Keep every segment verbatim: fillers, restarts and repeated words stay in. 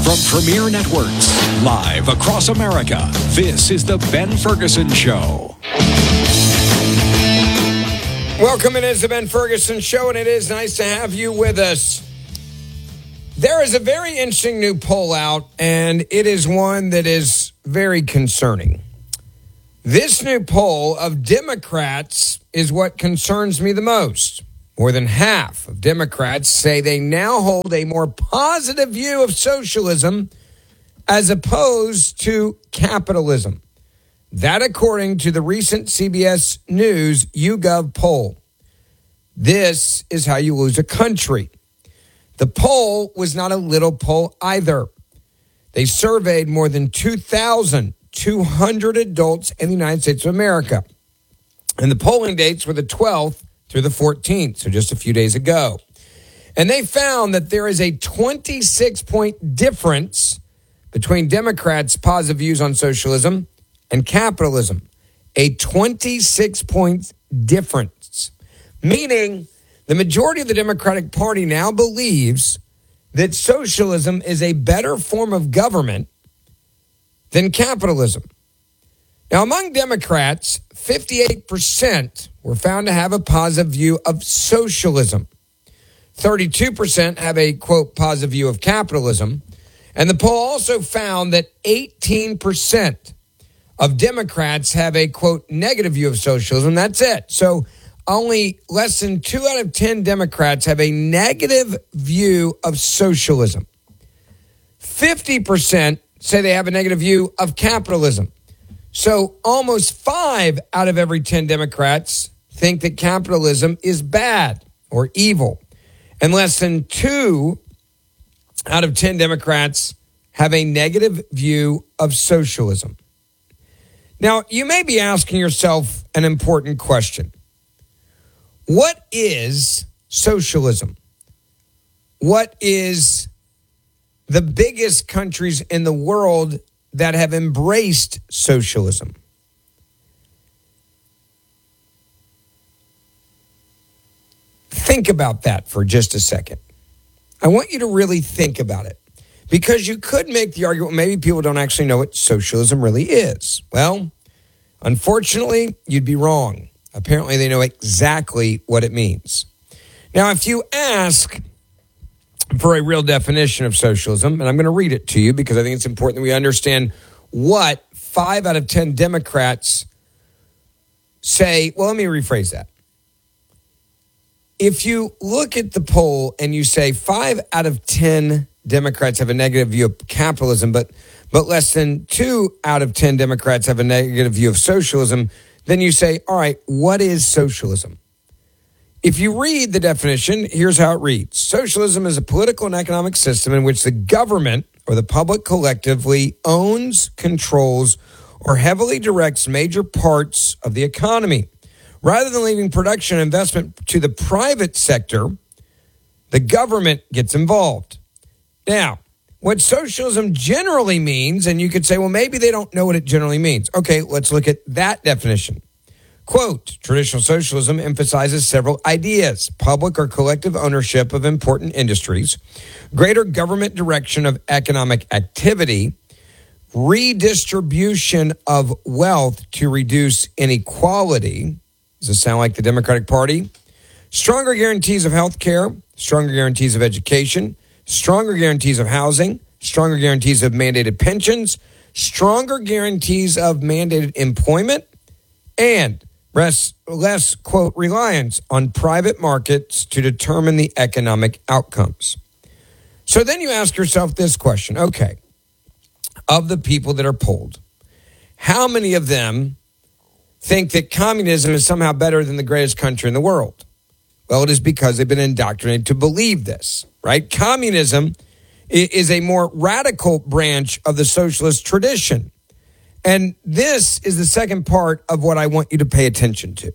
From Premier Networks, live across America, this is the Ben Ferguson Show. Welcome, it is the Ben Ferguson Show, and it is nice to have you with us. There is a very interesting new poll out, and it is one that is very concerning. This new poll of Democrats is what concerns me the most. More than half of Democrats say they now hold a more positive view of socialism as opposed to capitalism. That according to the recent C B S News YouGov poll. This is how you lose a country. The poll was not a little poll either. They surveyed more than two thousand two hundred adults in the United States of America. And the polling dates were the twelfth through the fourteenth, so just a few days ago. And they found that there is a twenty-six point difference between Democrats' positive views on socialism and capitalism. A twenty-six point difference. Meaning the majority of the Democratic Party now believes that socialism is a better form of government than capitalism. Now, among Democrats, fifty-eight percent were found to have a positive view of socialism. thirty-two percent have a, quote, positive view of capitalism. And the poll also found that eighteen percent of Democrats have a, quote, negative view of socialism. That's it. So only less than two out of ten Democrats have a negative view of socialism. fifty percent say they have a negative view of capitalism. So almost five out of every ten Democrats think that capitalism is bad or evil. And less than two out of ten Democrats have a negative view of socialism. Now, you may be asking yourself an important question. What is socialism? What is the biggest countries in the world that have embraced socialism? Think about that for just a second. I want you to really think about it, because you could make the argument, maybe people don't actually know what socialism really is. Well, unfortunately, you'd be wrong. Apparently, they know exactly what it means. Now, if you ask for a real definition of socialism, and I'm going to read it to you because I think it's important that we understand what five out of ten Democrats say. Well, let me rephrase that. If you look at the poll and you say five out of ten Democrats have a negative view of capitalism, but but less than two out of ten Democrats have a negative view of socialism, then you say, all right, what is socialism? If you read the definition, here's how it reads. Socialism is a political and economic system in which the government or the public collectively owns, controls, or heavily directs major parts of the economy. Rather than leaving production and investment to the private sector, the government gets involved. Now, what socialism generally means, and you could say, well, maybe they don't know what it generally means. Okay, let's look at that definition. Quote, traditional socialism emphasizes several ideas: public or collective ownership of important industries, greater government direction of economic activity, redistribution of wealth to reduce inequality. Does this sound like the Democratic Party? Stronger guarantees of health care, stronger guarantees of education, stronger guarantees of housing, stronger guarantees of mandated pensions, stronger guarantees of mandated employment, and less, less, quote, reliance on private markets to determine the economic outcomes. So then you ask yourself this question. Okay, of the people that are polled, how many of them think that communism is somehow better than the greatest country in the world? Well, it is because they've been indoctrinated to believe this, right? Communism is a more radical branch of the socialist tradition. And this is the second part of what I want you to pay attention to.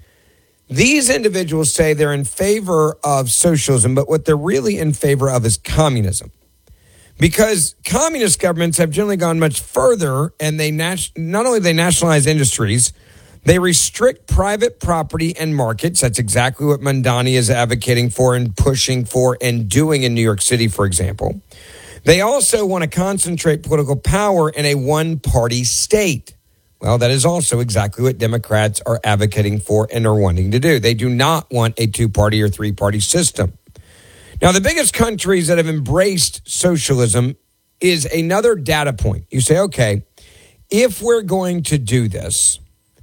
These individuals say they're in favor of socialism, but what they're really in favor of is communism. Because communist governments have generally gone much further, and they nat- not only they nationalize industries, they restrict private property and markets. That's exactly what Mamdani is advocating for and pushing for and doing in New York City, for example. They also want to concentrate political power in a one-party state. Well, that is also exactly what Democrats are advocating for and are wanting to do. They do not want a two-party or three-party system. Now, the biggest countries that have embraced socialism is another data point. You say, okay, if we're going to do this,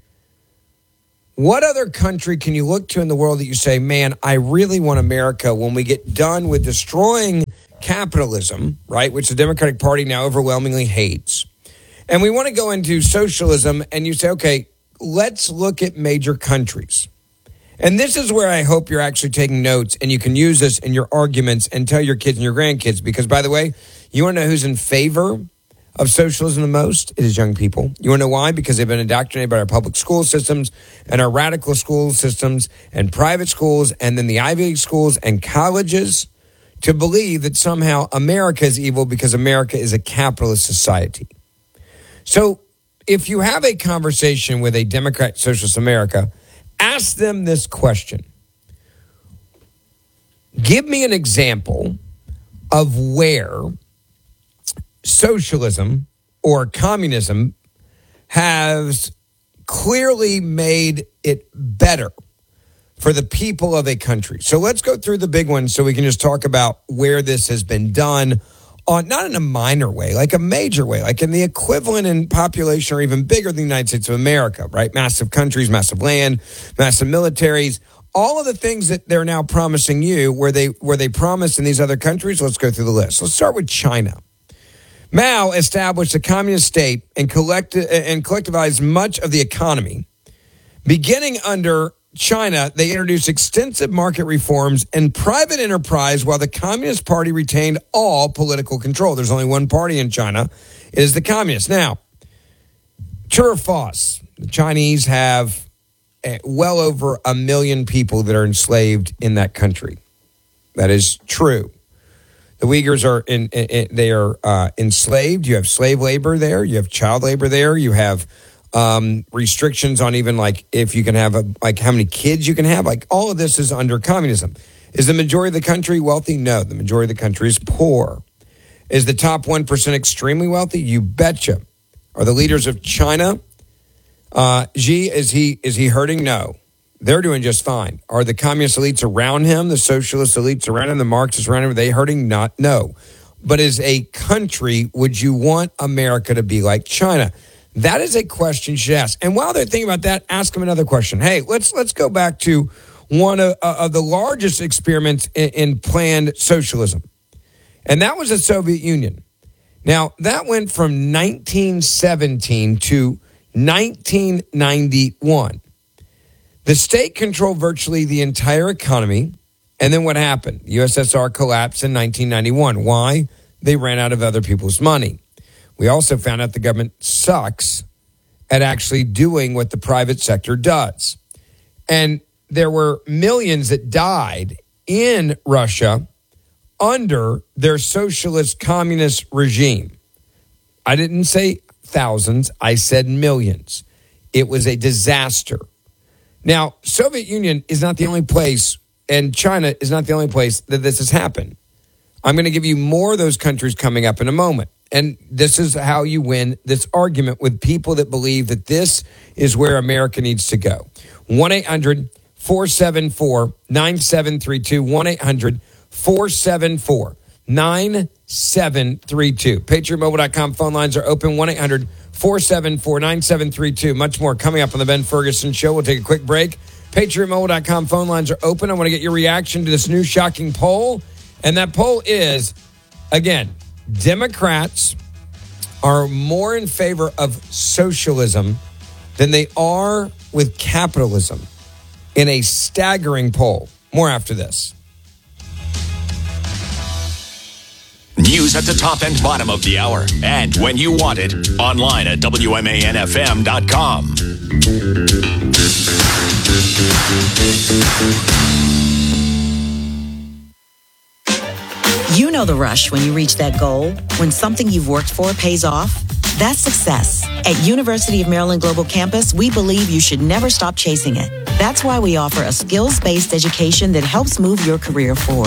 what other country can you look to in the world that you say, man, I really want America when we get done with destroying capitalism, right, which the Democratic Party now overwhelmingly hates, and we want to go into socialism, and you say, okay, let's look at major countries. And this is where I hope you're actually taking notes and you can use this in your arguments and tell your kids and your grandkids. Because, by the way, you want to know who's in favor of socialism the most? It is young people. You want to know why? Because they've been indoctrinated by our public school systems and our radical school systems and private schools and then the Ivy League schools and colleges to believe that somehow America is evil because America is a capitalist society. So if you have a conversation with a Democrat Socialist America, ask them this question. Give me an example of where socialism or communism has clearly made it better for the people of a country. So let's go through the big ones so we can just talk about where this has been done. On, not in a minor way, like a major way, like in the equivalent in population or even bigger than the United States of America, right? Massive countries, massive land, massive militaries, all of the things that they're now promising you where they where they promised in these other countries. Let's go through the list. Let's start with China. Mao established a communist state and, collect, and collectivized much of the economy. Beginning under China, they introduced extensive market reforms and private enterprise while the Communist Party retained all political control. There's only one party in China. It is the Communists. Now, true or false? The Chinese have well over a million people that are enslaved in that country. That is true. The Uyghurs are in, in they are uh, enslaved. You have slave labor there. You have child labor there. You have Um, restrictions on even like if you can have a, like how many kids you can have. Like all of this is under communism. Is the majority of the country wealthy? No, the majority of the country is poor. Is the top one percent extremely wealthy? You betcha. Are the leaders of China? Uh, Xi, is he is he hurting? No, they're doing just fine. Are the communist elites around him, the socialist elites around him, the Marxists around him, are they hurting? Not, no. But as a country, would you want America to be like China? That is a question you should ask. And while they're thinking about that, ask them another question. Hey, let's let's go back to one of, uh, of the largest experiments in, in planned socialism. And that was the Soviet Union. Now, that went from nineteen seventeen to nineteen ninety-one. The state controlled virtually the entire economy. And then what happened? U S S R collapsed in nineteen ninety-one. Why? They ran out of other people's money. We also found out the government sucks at actually doing what the private sector does. And there were millions that died in Russia under their socialist communist regime. I didn't say thousands. I said millions. It was a disaster. Now, Soviet Union is not the only place, and China is not the only place that this has happened. I'm going to give you more of those countries coming up in a moment. And this is how you win this argument with people that believe that this is where America needs to go. one eight hundred four seven four nine seven three two. one eight hundred four seven four nine seven three two. Patriot Mobile dot com phone lines are open. one eight hundred four seven four nine seven three two. Much more coming up on the Ben Ferguson Show. We'll take a quick break. Patriot Mobile dot com phone lines are open. I want to get your reaction to this new shocking poll. And that poll is, again, Democrats are more in favor of socialism than they are with capitalism in a staggering poll. More after this. News at the top and bottom of the hour. And when you want it, online at W M A N F M dot com. You know the rush when you reach that goal, when something you've worked for pays off. That's success. At University of Maryland Global Campus, we believe you should never stop chasing it. That's why we offer a skills-based education that helps move your career forward.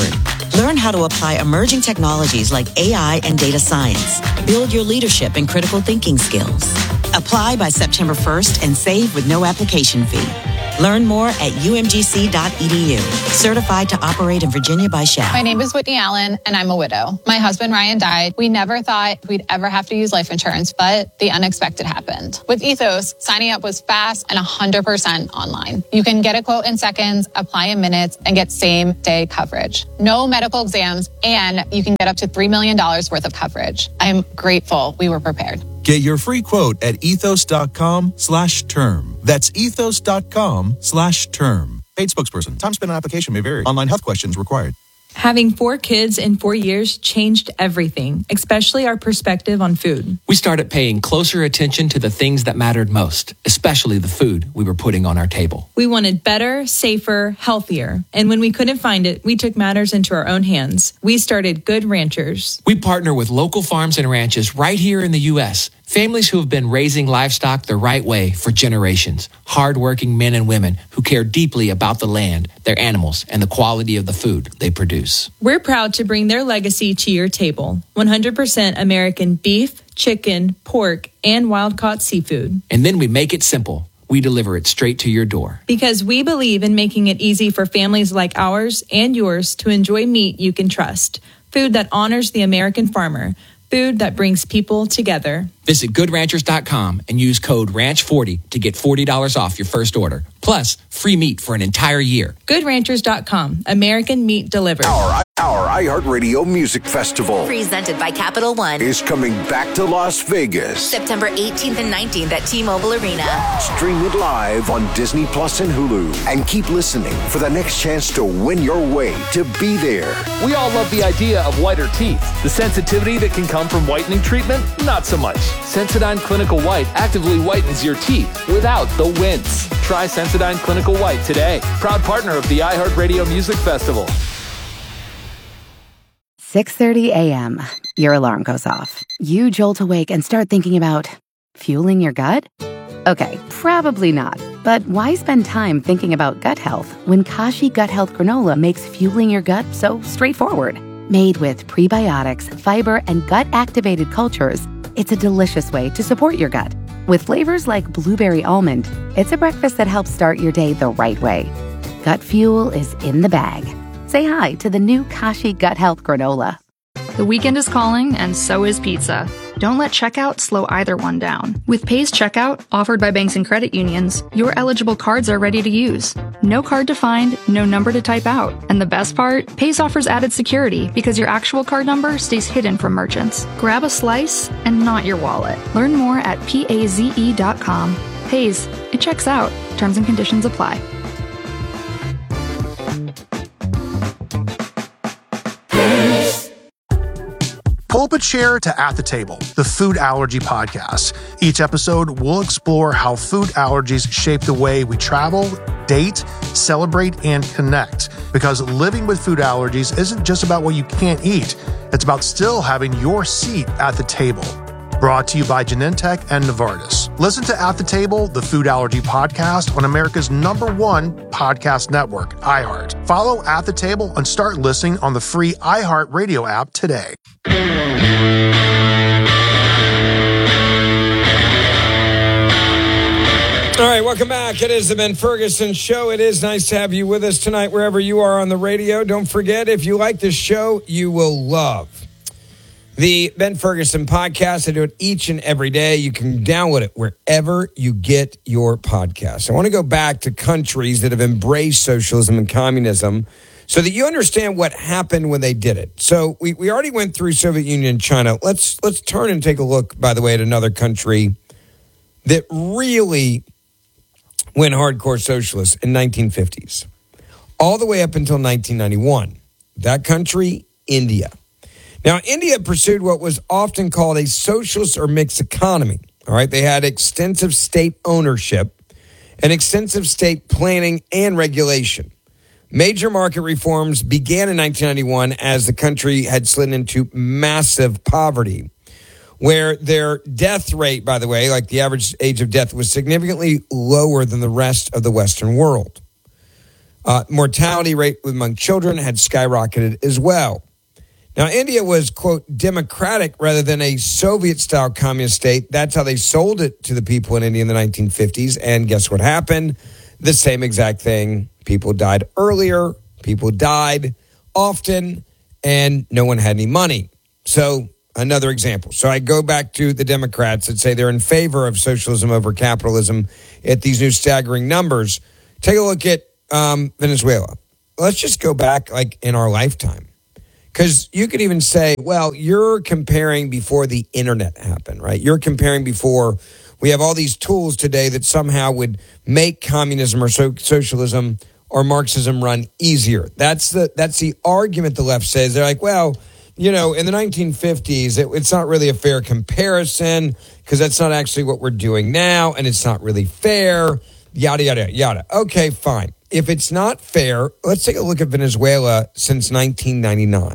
Learn how to apply emerging technologies like A I and data science. Build your leadership and critical thinking skills. Apply by September first and save with no application fee. Learn more at u m g c dot e d u. Certified to operate in Virginia by Shell. My name is Whitney Allen, and I'm a widow. My husband, Ryan, died. We never thought we'd ever have to use life insurance, but the unexpected happened. With Ethos, signing up was fast and one hundred percent online. You can get a quote in seconds, apply in minutes, and get same-day coverage. No medical exams, and you can get up to three million dollars worth of coverage. I'm grateful we were prepared. Get your free quote at ethos.com slash term. That's ethos.com slash term. Paid spokesperson. Time spent on application may vary. Online health questions required. Having four kids in four years changed everything, especially our perspective on food. We started paying closer attention to the things that mattered most, especially the food we were putting on our table. We wanted better, safer, healthier. And when we couldn't find it, we took matters into our own hands. We started Good Ranchers. We partner with local farms and ranches right here in the U S, families who have been raising livestock the right way for generations. Hardworking men and women who care deeply about the land, their animals, and the quality of the food they produce. We're proud to bring their legacy to your table. one hundred percent American beef, chicken, pork, and wild-caught seafood. And then we make it simple. We deliver it straight to your door. Because we believe in making it easy for families like ours and yours to enjoy meat you can trust. Food that honors the American farmer. Food that brings people together. Visit good ranchers dot com and use code ranch forty to get forty dollars off your first order. Plus, free meat for an entire year. good ranchers dot com. American meat delivered. Our, our iHeartRadio Music Festival, presented by Capital One, is coming back to Las Vegas. September eighteenth and nineteenth at T-Mobile Arena. Stream it live on Disney Plus and Hulu. And keep listening for the next chance to win your way to be there. We all love the idea of whiter teeth. The sensitivity that can come from whitening treatment, not so much. Sensodyne Clinical White actively whitens your teeth without the wince. Try Sensodyne Clinical White today. Proud partner of the iHeartRadio Music Festival. six thirty a.m. Your alarm goes off. You jolt awake and start thinking about fueling your gut? Okay, probably not. But why spend time thinking about gut health when Kashi Gut Health Granola makes fueling your gut so straightforward? Made with prebiotics, fiber, and gut-activated cultures, it's a delicious way to support your gut. With flavors like blueberry almond, it's a breakfast that helps start your day the right way. Gut fuel is in the bag. Say hi to the new Kashi Gut Health Granola. The weekend is calling, and so is pizza. Don't let checkout slow either one down. With Pays Checkout, offered by banks and credit unions, your eligible cards are ready to use. No card to find, no number to type out. And the best part? Pays offers added security because your actual card number stays hidden from merchants. Grab a slice and not your wallet. Learn more at paze dot com. Pays. It checks out. Terms and conditions apply. Pull up a chair to At the Table, the Food Allergy Podcast. Each episode, we'll explore how food allergies shape the way we travel, date, celebrate, and connect. Because living with food allergies isn't just about what you can't eat. It's about still having your seat at the table. Brought to you by Genentech and Novartis. Listen to At the Table, the Food Allergy Podcast on America's number one podcast network, iHeart. Follow At the Table and start listening on the free iHeart Radio app today. All right, welcome back. It is the Ben Ferguson Show. It is nice to have you with us tonight, wherever you are on the radio. Don't forget, if you like this show, you will love the Ben Ferguson Podcast. I do it each and every day. You can download it wherever you get your podcasts. I want to go back to countries that have embraced socialism and communism so that you understand what happened when they did it. So we, we already went through Soviet Union and China. Let's let's turn and take a look, by the way, at another country that really went hardcore socialist in nineteen fifties, all the way up until nineteen ninety-one. That country, India. Now, India pursued what was often called a socialist or mixed economy. All right, they had extensive state ownership and extensive state planning and regulation. Major market reforms began in nineteen ninety-one as the country had slid into massive poverty, where their death rate, by the way, like the average age of death, was significantly lower than the rest of the Western world. Uh, mortality rate among children had skyrocketed as well. Now, India was, quote, democratic rather than a Soviet-style communist state. That's how they sold it to the people in India in the nineteen fifties. And guess what happened? The same exact thing. People died earlier. People died often. And no one had any money. So another example. So I go back to the Democrats that say they're in favor of socialism over capitalism at these new staggering numbers. Take a look at um, Venezuela. Let's just go back like in our lifetime. Because you could even say, well, you're comparing before the internet happened, right? You're comparing before we have all these tools today that somehow would make communism or so- socialism or Marxism run easier. That's the that's the argument the left says. They're like, well, you know, in the nineteen fifties, it, it's not really a fair comparison because that's not actually what we're doing now, and it's not really fair, yada, yada, yada. Okay, fine. If it's not fair, let's take a look at Venezuela since nineteen ninety-nine.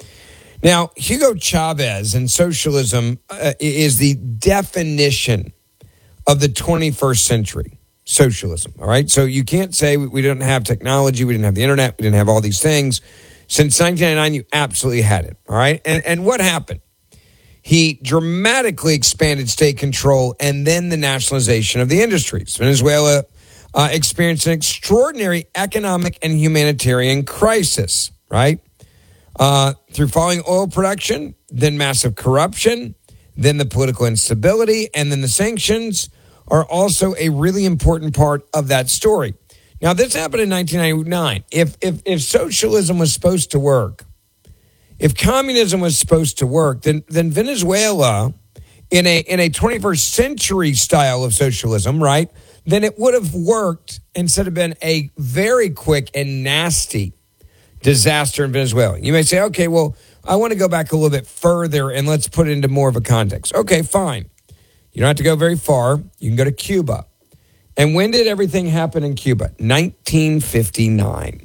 Now, Hugo Chavez and socialism uh, is the definition of the twenty-first century, socialism, all right? So you can't say we, we didn't have technology, we didn't have the internet, we didn't have all these things. Since nineteen ninety-nine, you absolutely had it, all right? And, and what happened? He dramatically expanded state control and then the nationalization of the industries. Venezuela Uh, experienced an extraordinary economic and humanitarian crisis, right? Uh, through falling oil production, then massive corruption, then the political instability, and then the sanctions are also a really important part of that story. Now, this happened in nineteen ninety-nine. If, if, if socialism was supposed to work, if communism was supposed to work, then, then Venezuela, in a, in a twenty-first century style of socialism, right, then it would have worked instead of been a very quick and nasty disaster in Venezuela. You may say, okay, well, I want to go back a little bit further and let's put it into more of a context. Okay, fine. You don't have to go very far. You can go to Cuba. And when did everything happen in Cuba? nineteen fifty-nine.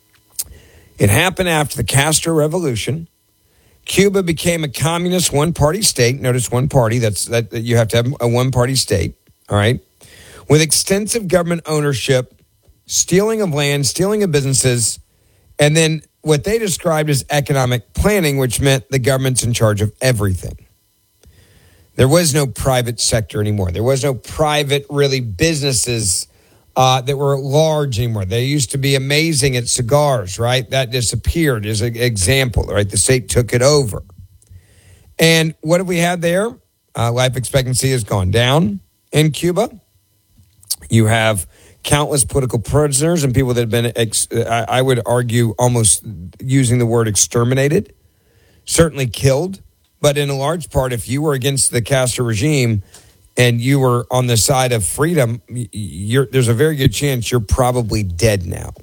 It happened after the Castro Revolution. Cuba became a communist one-party state. Notice one party. That's that you have to have a one-party state. All right. With extensive government ownership, stealing of land, stealing of businesses, and then what they described as economic planning, which meant the government's in charge of everything. There was no private sector anymore. There was no private, really, businesses uh, that were large anymore. They used to be amazing at cigars, right? That disappeared as an example, right? The state took it over. And what have we had there? Uh, life expectancy has gone down in Cuba. You have countless political prisoners and people that have been, ex- I would argue, almost using the word exterminated, certainly killed. But in a large part, if you were against the Castro regime and you were on the side of freedom, you're, there's a very good chance you're probably dead now.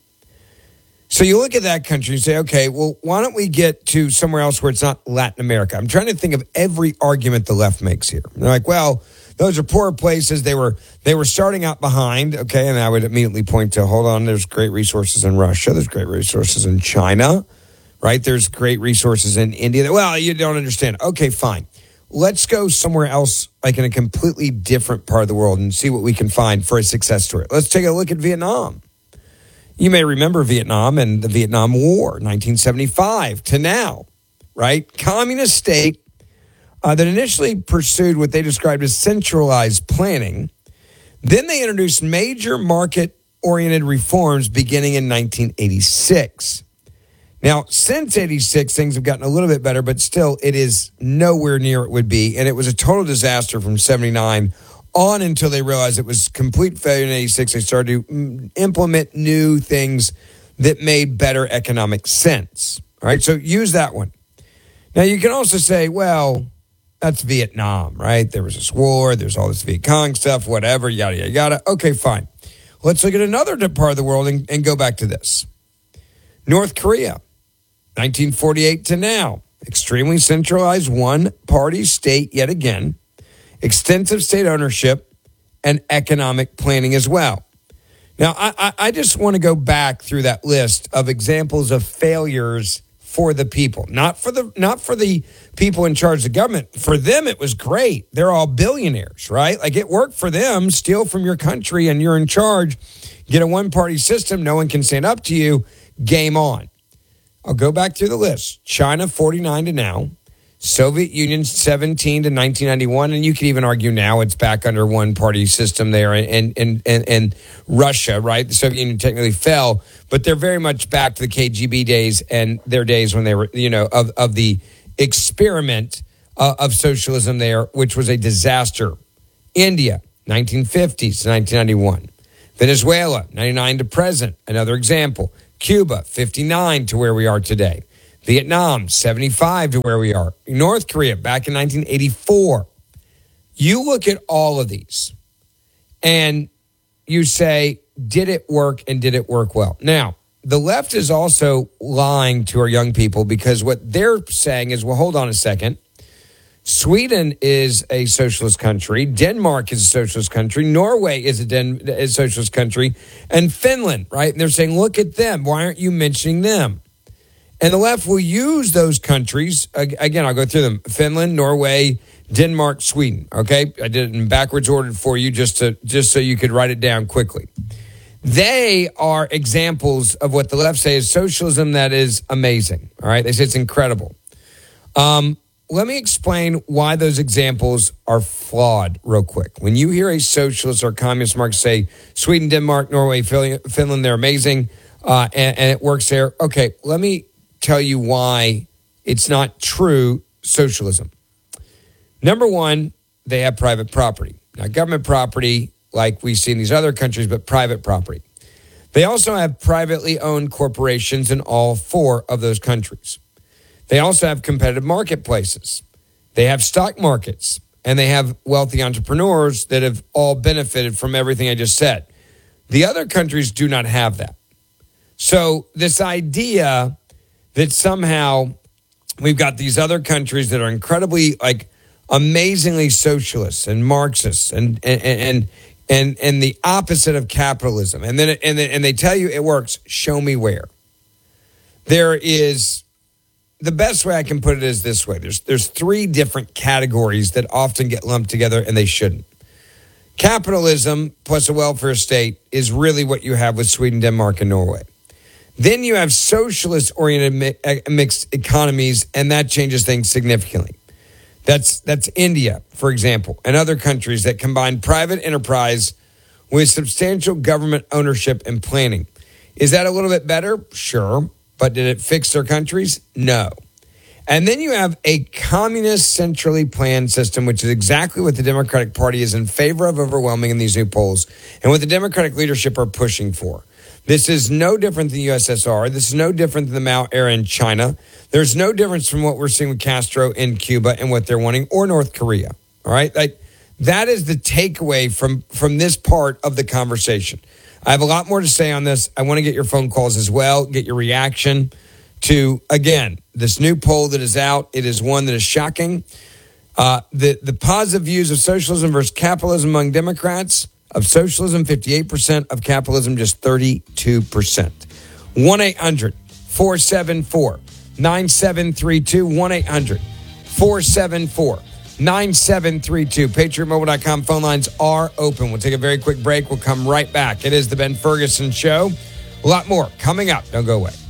So you look at that country and say, okay, well, why don't we get to somewhere else where it's not Latin America? I'm trying to think of every argument the left makes here. They're like, well, those are poor places. They were they were starting out behind, okay, and I would immediately point to, hold on, there's great resources in Russia. There's great resources in China, right? There's great resources in India. Well, you don't understand. Okay, fine. Let's go somewhere else, like in a completely different part of the world, and see what we can find for a success story. Let's take a look at Vietnam. You may remember Vietnam and the Vietnam War, nineteen seventy-five to now, right? Communist state uh, that initially pursued what they described as centralized planning. Then they introduced major market-oriented reforms beginning in nineteen eighty-six. Now, since eighty-six, things have gotten a little bit better, but still it is nowhere near it would be. And it was a total disaster from seventy-nine on until they realized it was complete failure in eighty-six. They started to implement new things that made better economic sense. All right, so use that one. Now, you can also say, well, that's Vietnam, right? There was this war, there's all this Viet Cong stuff, whatever, yada, yada, yada. Okay, fine. Let's look at another part of the world and, and go back to this. North Korea, nineteen forty-eight to now. Extremely centralized one-party state yet again. Extensive state ownership and economic planning as well. Now, I, I, I just want to go back through that list of examples of failures for the people, not for the not for the people in charge of the government. For them, it was great. They're all billionaires, right? Like, it worked for them. Steal from your country and you're in charge. Get a one-party system. No one can stand up to you. Game on. I'll go back through the list. China, forty-nine to now. Soviet Union, seventeen to nineteen ninety-one. And you can even argue now it's back under one-party system there. And, and, and, and Russia, right? The Soviet Union technically fell, but they're very much back to the K G B days and their days when they were, you know, of, of the experiment uh, of socialism there, which was a disaster. India, nineteen fifties to nineteen ninety-one. Venezuela, ninety-nine to present. Another example. Cuba, fifty-nine to where we are today. Vietnam, seventy-five to where we are. North Korea, back in nineteen eighty-four. You look at all of these and you say, did it work and did it work well? Now, the left is also lying to our young people because what they're saying is, well, hold on a second. Sweden is a socialist country. Denmark is a socialist country. Norway is a, Den- a socialist country. And Finland, right? And they're saying, look at them. Why aren't you mentioning them? And the left will use those countries. Again, I'll go through them. Finland, Norway, Denmark, Sweden. Okay? I did it in backwards order for you just to just so you could write it down quickly. They are examples of what the left say is socialism that is amazing. All right? They say it's incredible. Um, let me explain why those examples are flawed real quick. When you hear a socialist or communist Marxist say Sweden, Denmark, Norway, Finland, they're amazing, uh, and, and it works there. Okay, let me tell you why it's not true socialism. Number one, they have private property. Not government property like we see in these other countries, but private property. They also have privately owned corporations in all four of those countries. They also have competitive marketplaces. They have stock markets, and they have wealthy entrepreneurs that have all benefited from everything I just said. The other countries do not have that. So this idea that somehow we've got these other countries that are incredibly, like, amazingly socialist and Marxist and and and and, and the opposite of capitalism, and then and then, and they tell you it works. Show me where. There is, the best way I can put it is this way. There's there's three different categories that often get lumped together, and they shouldn't. Capitalism plus a welfare state is really what you have with Sweden, Denmark, and Norway. Then you have socialist-oriented mixed economies, and that changes things significantly. That's that's India, for example, and other countries that combine private enterprise with substantial government ownership and planning. Is that a little bit better? Sure. But did it fix their countries? No. And then you have a communist centrally planned system, which is exactly what the Democratic Party is in favor of overwhelming in these new polls and what the Democratic leadership are pushing for. This is no different than the U S S R. This is no different than the Mao era in China. There's no difference from what we're seeing with Castro in Cuba and what they're wanting, or North Korea. All right? Like, that is the takeaway from, from this part of the conversation. I have a lot more to say on this. I want to get your phone calls as well, get your reaction to, again, this new poll that is out. It is one that is shocking. Uh, the, the positive views of socialism versus capitalism among Democrats. Of socialism, fifty-eight percent. Of capitalism, just thirty-two percent. one eight hundred four seven four nine seven three two. one eight hundred four seven four nine seven three two. Patriot Mobile dot com phone lines are open. We'll take a very quick break. We'll come right back. It is the Ben Ferguson Show. A lot more coming up. Don't go away.